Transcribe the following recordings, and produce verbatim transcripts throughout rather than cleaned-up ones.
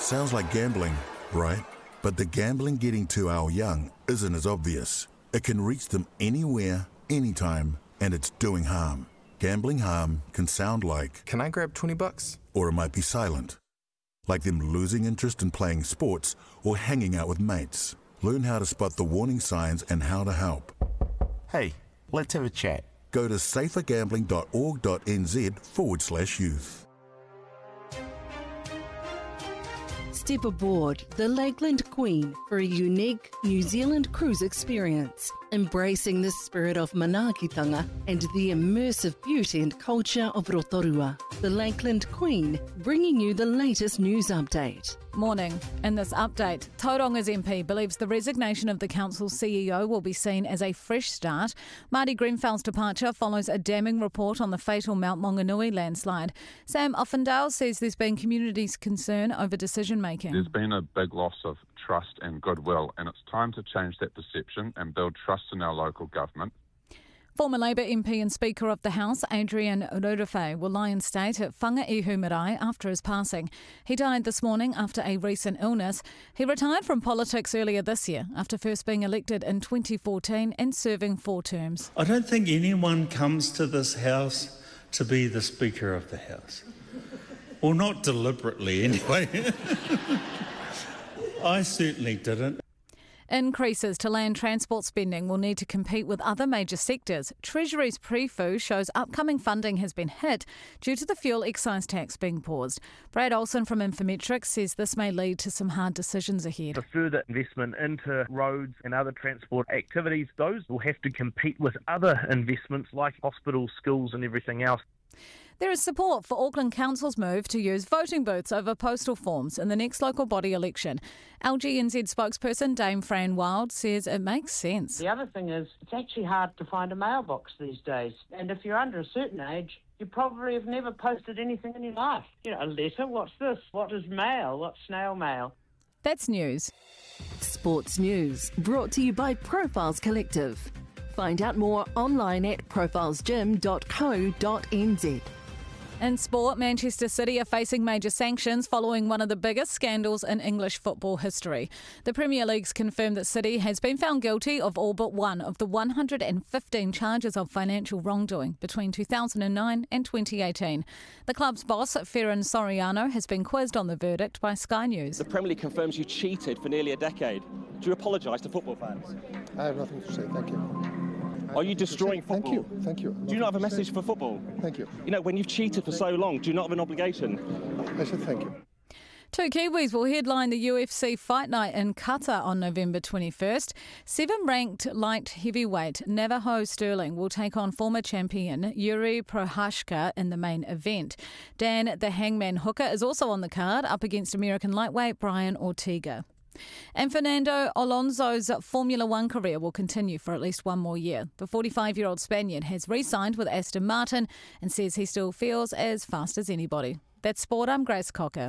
Sounds like gambling, right? But the gambling getting to our young isn't as obvious. It can reach them anywhere, anytime, and it's doing harm. Gambling harm can sound like... Can I grab twenty bucks? Or it might be silent. Like them losing interest in playing sports or hanging out with mates. Learn how to spot the warning signs and how to help. Hey, let's have a chat. Go to safergambling.org.nz forward slash youth. Step aboard the Lakeland Queen for a unique New Zealand cruise experience, embracing the spirit of manaakitanga and the immersive beauty and culture of Rotorua. The Lakeland Queen, bringing you the latest news update. Morning. In this update, Tauronga's M P believes the resignation of the council's C E O will be seen as a fresh start. Marty Grenfell's departure follows a damning report on the fatal Mount Maunganui landslide. Sam Offendale says there's been community's concern over decision-making. There's been a big loss of trust and goodwill, and it's time to change that perception and build trust in our local government. Former Labour M P and Speaker of the House, Adrian Rurewhai, will lie in state at Whangaihu Marae after his passing. He died this morning after a recent illness. He retired from politics earlier this year after first being elected in twenty fourteen and serving four terms. I don't think anyone comes to this House to be the Speaker of the House. Well, not deliberately anyway. I certainly didn't. Increases to land transport spending will need to compete with other major sectors. Treasury's pre-fu shows upcoming funding has been hit due to the fuel excise tax being paused. Brad Olsen from Infometrics says this may lead to some hard decisions ahead. The further investment into roads and other transport activities, those will have to compete with other investments like hospitals, schools and everything else. There is support for Auckland Council's move to use voting booths over postal forms in the next local body election. L G N Z spokesperson Dame Fran Wild says it makes sense. The other thing is it's actually hard to find a mailbox these days. And if you're under a certain age, you probably have never posted anything in your life. You know, a letter, what's this? What is mail? What's snail mail? That's news. Sports news brought to you by Profiles Collective. Find out more online at profiles gym dot co dot n z. In sport, Manchester City are facing major sanctions following one of the biggest scandals in English football history. The Premier League's confirmed that City has been found guilty of all but one of the one hundred fifteen charges of financial wrongdoing between two thousand nine and twenty eighteen. The club's boss, Ferran Soriano, has been quizzed on the verdict by Sky News. The Premier League confirms you cheated for nearly a decade. Do you apologise to football fans? I have nothing to say, thank you. Are you destroying football? Thank you, thank you. Do you not have a message for football? Thank you. You know, when you've cheated for so long, do you not have an obligation? I said thank you. Two Kiwis will headline the U F C Fight Night in Qatar on November twenty-first. Seven-ranked light heavyweight Navajo Sterling will take on former champion Yuri Prohashka in the main event. Dan the Hangman Hooker is also on the card, up against American lightweight Brian Ortega. And Fernando Alonso's Formula One career will continue for at least one more year. The forty-five-year-old Spaniard has re-signed with Aston Martin and says he still feels as fast as anybody. That's Sport, I'm Grace Cocker.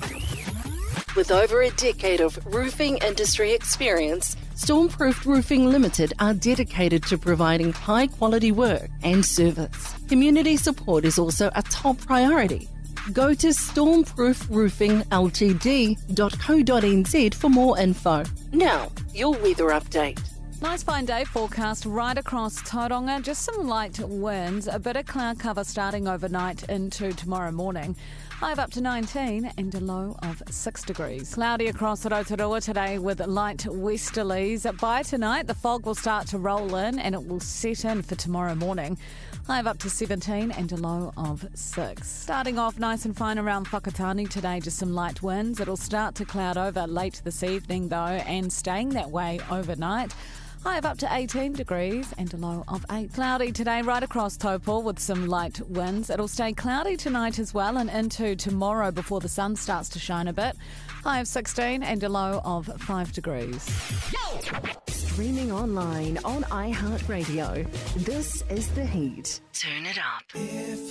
With over a decade of roofing industry experience, Stormproof Roofing Limited are dedicated to providing high-quality work and service. Community support is also a top priority. Go to stormproof roofing l t d dot co dot n z for more info. Now, your weather update. Nice fine day forecast right across Tauranga. Just some light winds, a bit of cloud cover starting overnight into tomorrow morning. High of up to nineteen and a low of six degrees. Cloudy across Rotorua today with light westerlies. By tonight, the fog will start to roll in and it will set in for tomorrow morning. High of up to seventeen and a low of six. Starting off nice and fine around Whakatane today, just some light winds. It'll start to cloud over late this evening though and staying that way overnight. High of up to eighteen degrees and a low of eight. Cloudy today right across Taupo with some light winds. It'll stay cloudy tonight as well and into tomorrow before the sun starts to shine a bit. High of sixteen and a low of five degrees. Streaming online on iHeartRadio. This is The Heat. Turn it up.